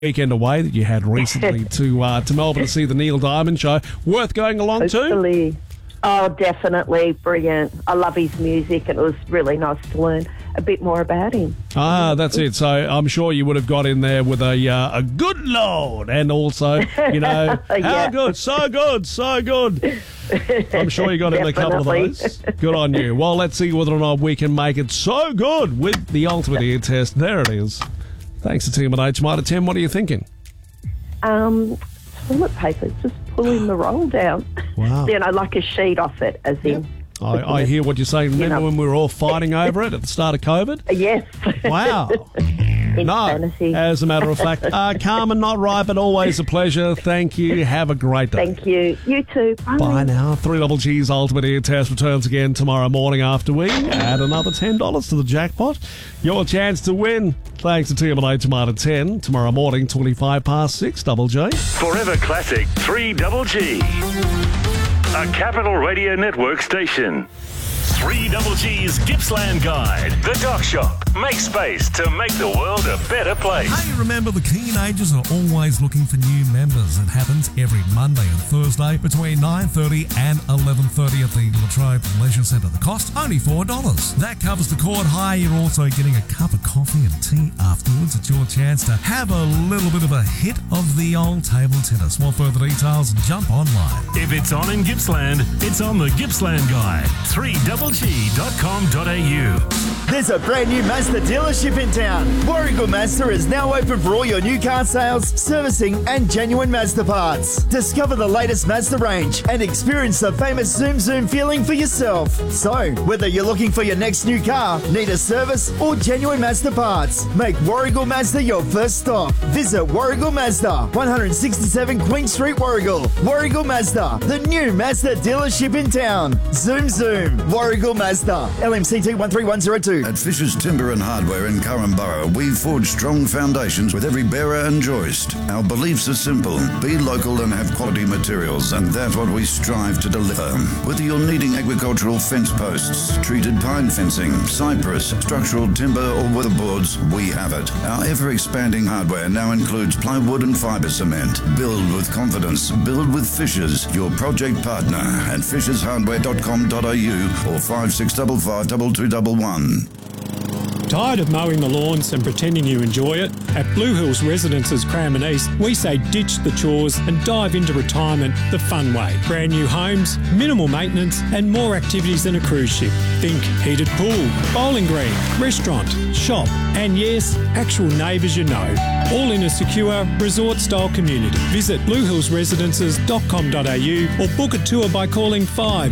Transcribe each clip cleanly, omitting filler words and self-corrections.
weekend away that you had recently to Melbourne to see the Neil Diamond Show. Worth going along Hopefully. to? Oh, definitely. Brilliant. I love his music, and it was really nice to learn a bit more about him. Ah, that's it. So I'm sure you would have got in there with a good Lord, and also, Yeah. how good, so good, so good. I'm sure you got in a couple of those. Good on you. Well, let's see whether or not we can make it so good with the Ultimate Ear Test. There it is. Thanks to Team at H Mitre 10. What are you thinking? Toilet paper, just pulling the roll down. Wow. Like a sheet off it, as in. I hear what you're saying. Remember when we were all fighting over it at the start of COVID? Yes. Wow. Insanity. As a matter of fact. Carmen, not right, but always a pleasure. Thank you. Have a great day. Thank you. You too. Bye. Bye now. 3GG's Ultimate Ear Test returns again tomorrow morning after we add another $10 to the jackpot. Your chance to win. Thanks to TMNA Tomato 10. Tomorrow morning, 25 past 6, Double J. Forever Classic 3GG. A Capital Radio Network station. 3GG's Gippsland Guide. The Dock Shop. Make space to make the world a better place. Hey, remember the teenagers are always looking for new members. It happens every Monday and Thursday between 9:30 and 11:30 at the Latrobe Leisure Centre. The cost, only $4. That covers the court hire. You're also getting a cup of coffee and tea afterwards. It's your chance to have a little bit of a hit of the old table tennis. For further details, jump online. If it's on in Gippsland, it's on the Gippsland Guide. 3GG.com.au. There's a brand new Mazda dealership in town. Warragul Mazda is now open for all your new car sales, servicing and genuine Mazda parts. Discover the latest Mazda range and experience the famous Zoom Zoom feeling for yourself. So, whether you're looking for your next new car, need a service or genuine Mazda parts, make Warragul Mazda your first stop. Visit Warragul Mazda, 167 Queen Street, Warragul. Warragul Mazda, the new Mazda dealership in town. Zoom Zoom, Warragul Mazda, LMCT 13102. At Fisher's Timber and Hardware in Currumborough, we forge strong foundations with every bearer and joist. Our beliefs are simple. Be local and have quality materials, and that's what we strive to deliver. Whether you're needing agricultural fence posts, treated pine fencing, cypress, structural timber or weatherboards, we have it. Our ever-expanding hardware now includes plywood and fibre cement. Build with confidence. Build with Fishers, your project partner at fishershardware.com.au or 5655 2211. Tired of mowing the lawns and pretending you enjoy it? At Blue Hills Residences Cranbourne East, we say ditch the chores and dive into retirement the fun way. Brand new homes, minimal maintenance and more activities than a cruise ship. Think heated pool, bowling green, restaurant, shop and yes, actual neighbours you know. All in a secure resort-style community. Visit bluehillsresidences.com.au or book a tour by calling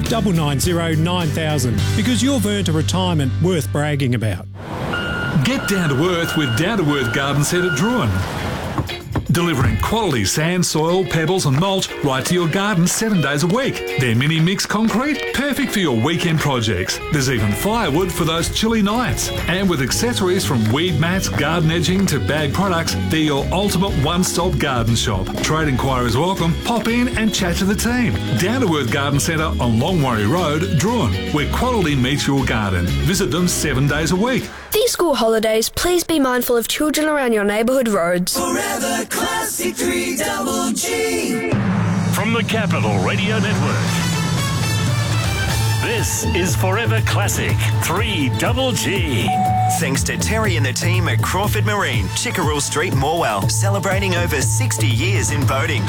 5990 9000 because you've earned a retirement worth bragging about. Get down to earth with Down to Earth Garden Centre Druin. Delivering quality sand, soil, pebbles and mulch right to your garden 7 days a week. Their mini mix concrete, perfect for your weekend projects. There's even firewood for those chilly nights. And with accessories from weed mats, garden edging to bag products, they're your ultimate one-stop garden shop. Trade inquiries welcome. Pop in and chat to the team. Down to Earth Garden Centre on Longwarry Road, Druin, where quality meets your garden. Visit them 7 days a week. These school holidays, please be mindful of children around your neighbourhood roads. Forever Classic 3GG. From the Capital Radio Network. This is Forever Classic 3GG. Thanks to Terry and the team at Crawford Marine, Chickerell Street, Morwell, celebrating over 60 years in boating.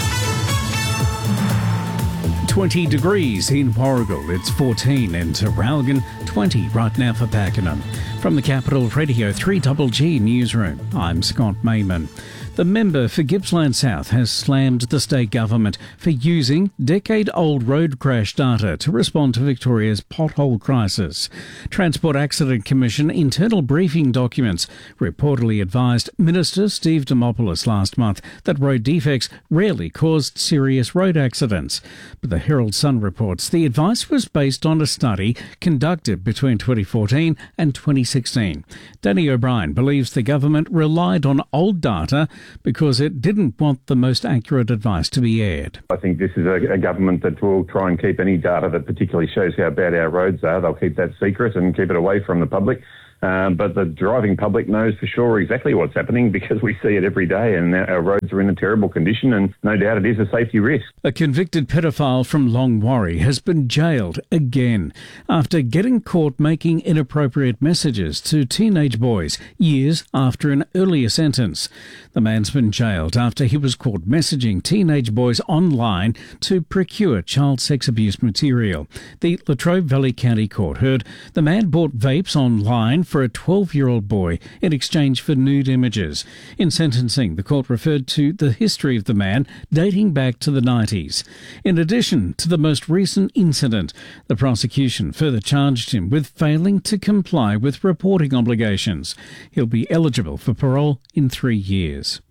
20 degrees in Warragul, it's 14 in Terralgan, 20 right now for Pakenham. From the Capital Radio 3GG Newsroom, I'm Scott Mayman. The member for Gippsland South has slammed the state government for using decade-old road crash data to respond to Victoria's pothole crisis. Transport Accident Commission internal briefing documents reportedly advised Minister Steve Dimopoulos last month that road defects rarely caused serious road accidents. But the Herald Sun reports the advice was based on a study conducted between 2014 and 2016. Danny O'Brien believes the government relied on old data because it didn't want the most accurate advice to be aired. I think this is a government that will try and keep any data that particularly shows how bad our roads are. They'll keep that secret and keep it away from the public. But the driving public knows for sure exactly what's happening because we see it every day, and our roads are in a terrible condition, and no doubt it is a safety risk. A convicted pedophile from Longwarry has been jailed again after getting caught making inappropriate messages to teenage boys years after an earlier sentence. The man's been jailed after he was caught messaging teenage boys online to procure child sex abuse material. The Latrobe Valley County Court heard the man bought vapes online for a 12-year-old boy in exchange for nude images. In sentencing, the court referred to the history of the man dating back to the 90s. In addition to the most recent incident, the prosecution further charged him with failing to comply with reporting obligations. He'll be eligible for parole in 3 years.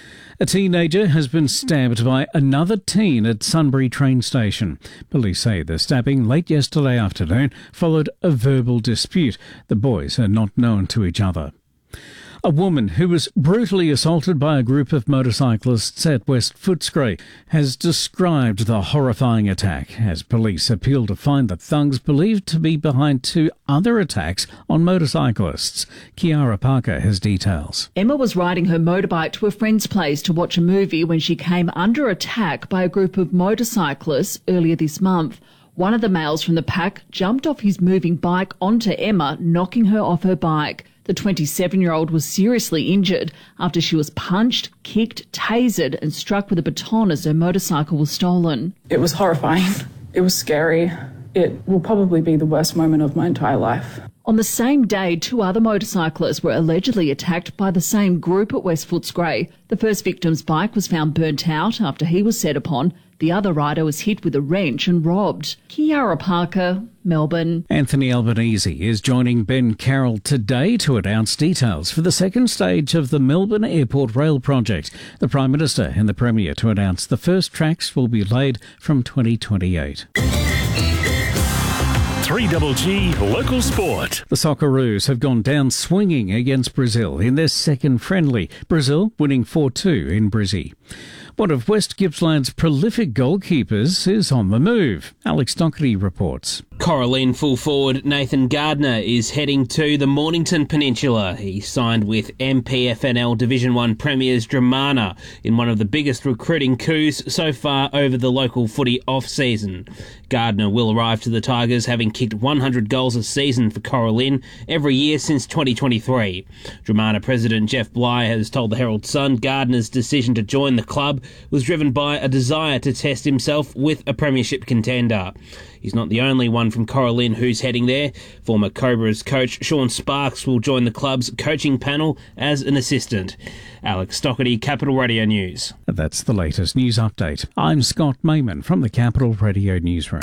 A teenager has been stabbed by another teen at Sunbury train station. Police say the stabbing late yesterday afternoon followed a verbal dispute. The boys are not known to each other. A woman who was brutally assaulted by a group of motorcyclists at West Footscray has described the horrifying attack as police appeal to find the thugs believed to be behind 2 other attacks on motorcyclists. Kiara Parker has details. Emma was riding her motorbike to a friend's place to watch a movie when she came under attack by a group of motorcyclists earlier this month. One of the males from the pack jumped off his moving bike onto Emma, knocking her off her bike. The 27-year-old was seriously injured after she was punched, kicked, tasered and struck with a baton as her motorcycle was stolen. It was horrifying. It was scary. It will probably be the worst moment of my entire life. On the same day, 2 other motorcyclists were allegedly attacked by the same group at West Footscray. The first victim's bike was found burnt out after he was set upon. The other rider was hit with a wrench and robbed. Kiara Parker, Melbourne. Anthony Albanese is joining Ben Carroll today to announce details for the second stage of the Melbourne Airport Rail project. The Prime Minister and the Premier to announce the first tracks will be laid from 2028. 3GG Local Sport. The Socceroos have gone down swinging against Brazil in their second friendly, Brazil winning 4-2 in Brizzy. One of West Gippsland's prolific goalkeepers is on the move. Alex Doherty reports. Coralline full forward Nathan Gardner is heading to the Mornington Peninsula. He signed with MPFNL Division 1 Premiers Dramana in one of the biggest recruiting coups so far over the local footy off-season. Gardner will arrive to the Tigers having kicked 100 goals a season for Coralline every year since 2023. Dramana President Jeff Bly has told the Herald Sun Gardner's decision to join the club was driven by a desire to test himself with a premiership contender. He's not the only one from Coralline who's heading there. Former Cobras coach Sean Sparks will join the club's coaching panel as an assistant. Alex Doherty, Capital Radio News. That's the latest news update. I'm Scott Mayman from the Capital Radio Newsroom.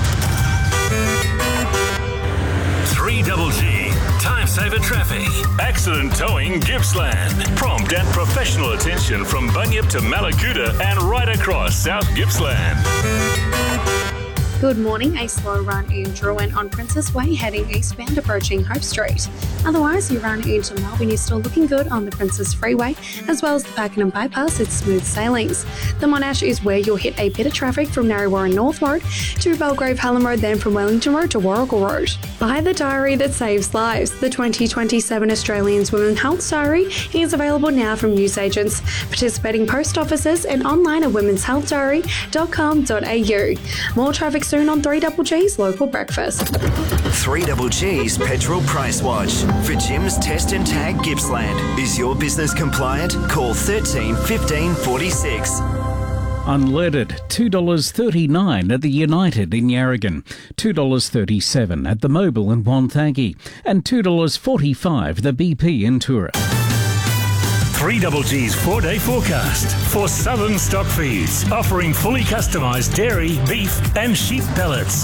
3GG Time Saver Traffic. Accident Towing Gippsland. Prompt and professional attention from Bunyip to Malakuta and right across South Gippsland. Good morning. A slow run in Drouin on Princess Way heading eastbound approaching Hope Street. Otherwise, you run into Melbourne, you're still looking good on the Princess Freeway, as well as the Pakenham Bypass, it's smooth sailings. The Monash is where you'll hit a bit of traffic from Narre North Road to Belgrave Hallam Road, then from Wellington Road to Warrigal Road. Buy the diary that saves lives. The 2027 Australians Women's Health Diary is available now from newsagents, participating post offices, and online at womenshealthdiary.com.au. More traffic soon on 3GG's Local Breakfast. 3GG's Petrol Price Watch. For Jim's Test and Tag Gippsland. Is your business compliant? Call 13 15 46. Unleaded, $2.39 at the United in Yarragon, $2.37 at the Mobile in Wonthaggi, and $2.45 the BP in Tura. 3GG's 4-day forecast for Southern Stock Feeds, offering fully customised dairy, beef and sheep pellets.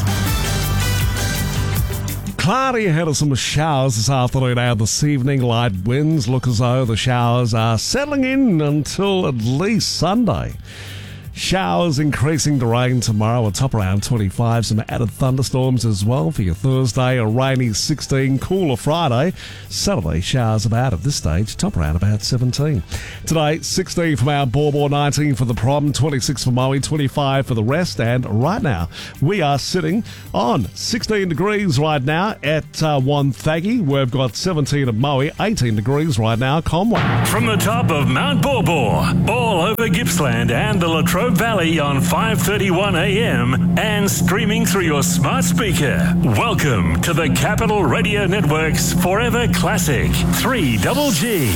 Cloudy ahead of some showers this afternoon and this evening. Light winds look as though the showers are settling in until at least Sunday. Showers increasing to rain tomorrow, a top around 25. Some added thunderstorms as well for your Thursday. A rainy 16, cooler Friday. Saturday, showers about at this stage, top around about 17. Today, 16 for Mount Borbor, 19 for the Prom, 26 for Maui, 25 for the rest. And right now, we are sitting on 16 degrees right now at Wonthaggi. We've got 17 at Maui, 18 degrees right now, Conway. From the top of Mount Borbor, all over Gippsland and the Latrobe Valley on 5:31 a.m. and streaming through your smart speaker. Welcome to the Capital Radio Network's Forever Classic 3GG.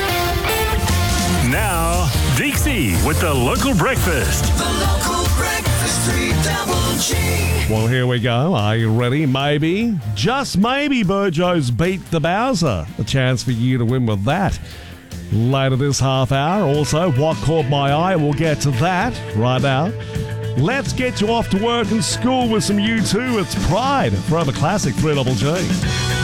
Now, Dixie with the local breakfast. The local breakfast 3GG. Well, here we go. Are you ready? Maybe, just maybe, Burjo's beat the Bowser. A chance for you to win with that. Later this half hour, also, what caught my eye, we'll get to that right now. Let's get you off to work and school with some U2. It's Pride, Forever Classic 3GG.